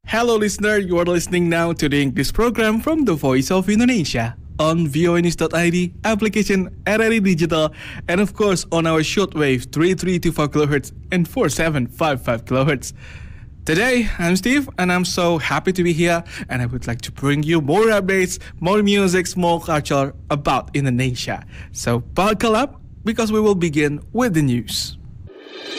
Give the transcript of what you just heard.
Hello, listener. You are listening now to the English program from the Voice of Indonesia on voanews.id, application RRI Digital, and of course on our shortwave 3325 kHz and 4755 kHz. Today, I'm Steve, and I'm so happy to be here, and I would like to bring you more updates, more music, more culture about Indonesia. So buckle up, because we will begin with the news.